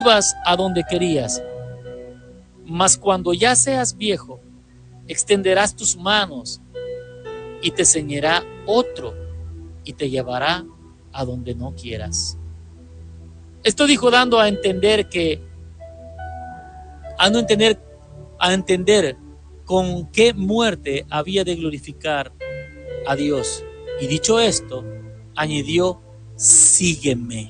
ibas a donde querías. Mas cuando ya seas viejo, extenderás tus manos y te ceñirá otro y te llevará a donde no quieras. Esto dijo dando a entender a entender con qué muerte había de glorificar a Dios. Y dicho esto, añadió: sígueme.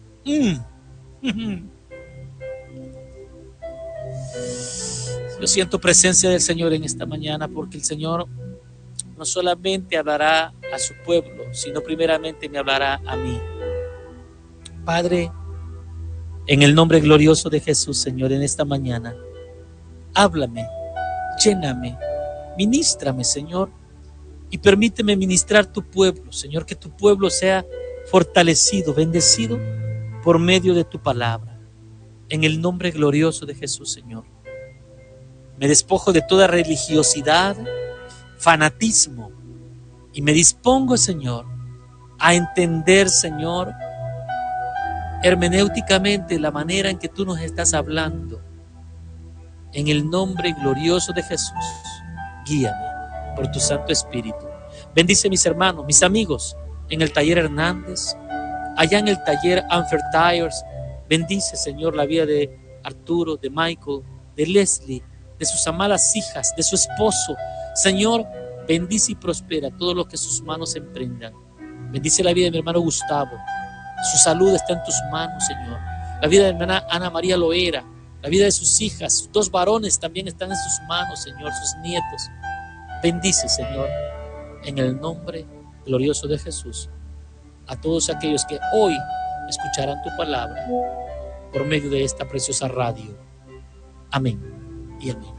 Yo siento presencia del Señor en esta mañana, porque el Señor no solamente hablará a su pueblo, sino primeramente me hablará a mí. Padre, en el nombre glorioso de Jesús, Señor, en esta mañana, háblame, lléname, ministrame, Señor, y permíteme ministrar tu pueblo, Señor, que tu pueblo sea fortalecido, bendecido por medio de tu palabra. En el nombre glorioso de Jesús, Señor. Me despojo de toda religiosidad, fanatismo, y me dispongo, Señor, a entender, Señor, hermenéuticamente la manera en que tú nos estás hablando. En el nombre glorioso de Jesús, guíame por tu Santo Espíritu. Bendice mis hermanos, mis amigos, en el taller Hernández, allá en el taller Anfer Tires. Bendice, Señor, la vida de Arturo, de Michael, de Leslie, de sus amadas hijas, de su esposo. Señor, bendice y prospera todo lo que sus manos emprendan. Bendice la vida de mi hermano Gustavo. Su salud está en tus manos, Señor. La vida de mi hermana Ana María Loera, la vida de sus hijas, sus 2 varones también están en sus manos, Señor, sus nietos. Bendice, Señor, en el nombre glorioso de Jesús, a todos aquellos que hoy escucharán tu palabra por medio de esta preciosa radio. Amén y amén.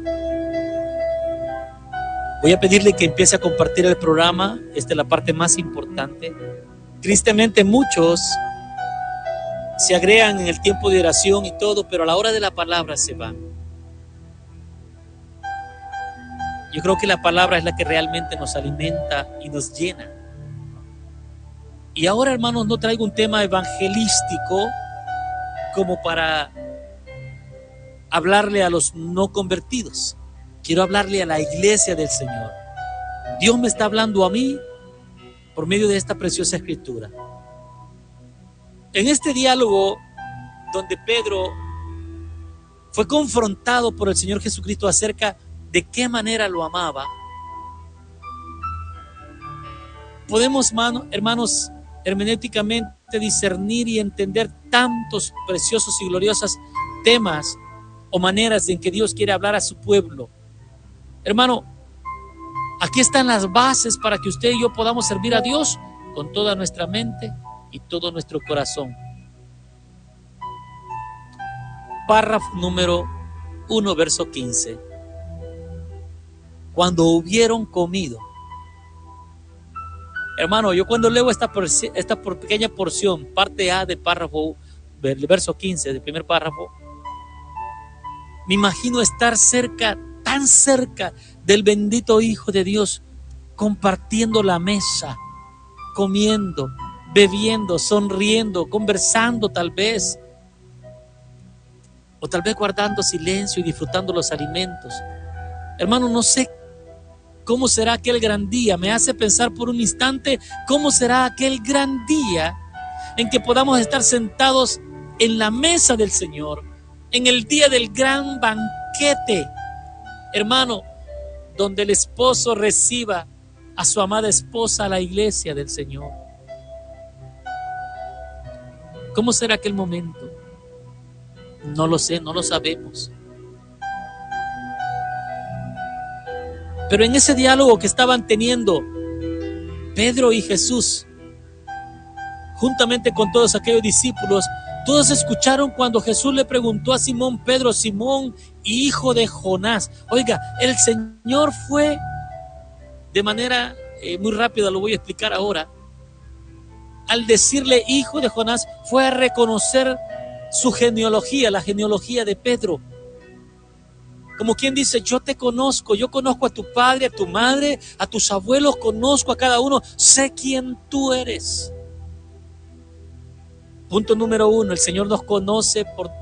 Voy a pedirle que empiece a compartir el programa. Esta es la parte más importante. Tristemente muchos se agregan en el tiempo de oración y todo, pero a la hora de la palabra se van. Yo creo que la palabra es la que realmente nos alimenta y nos llena. Y ahora, hermanos, no traigo un tema evangelístico como para hablarle a los no convertidos. Quiero hablarle a la iglesia del Señor. Dios me está hablando a mí por medio de esta preciosa escritura. En este diálogo donde Pedro fue confrontado por el Señor Jesucristo acerca de qué manera lo amaba, podemos, hermanos, hermenéuticamente discernir y entender tantos preciosos y gloriosos temas o maneras en que Dios quiere hablar a su pueblo. Hermano, aquí están las bases para que usted y yo podamos servir a Dios con toda nuestra mente y todo nuestro corazón. Párrafo número 1, verso 15. Cuando hubieron comido. Hermano, yo cuando leo esta pequeña porción, parte A del párrafo, del verso 15, del primer párrafo, me imagino estar cerca, tan cerca del bendito Hijo de Dios, compartiendo la mesa, comiendo, bebiendo, sonriendo, conversando tal vez, o tal vez guardando silencio y disfrutando los alimentos. Hermano, no sé cómo será aquel gran día. Me hace pensar por un instante cómo será aquel gran día en que podamos estar sentados en la mesa del Señor, en el día del gran banquete, hermano, donde el esposo reciba a su amada esposa, a la iglesia del Señor. ¿Cómo será aquel momento? No lo sé, no lo sabemos. Pero en ese diálogo que estaban teniendo Pedro y Jesús, juntamente con todos aquellos discípulos, todos escucharon cuando Jesús le preguntó a Simón Pedro: Simón, hijo de Jonás. Oiga, el Señor fue de manera muy rápida, lo voy a explicar ahora. Al decirle hijo de Jonás, fue a reconocer su genealogía, la genealogía de Pedro. Como quien dice: yo te conozco, yo conozco a tu padre, a tu madre, a tus abuelos, conozco a cada uno, sé quién tú eres. Punto número 1, el Señor nos conoce por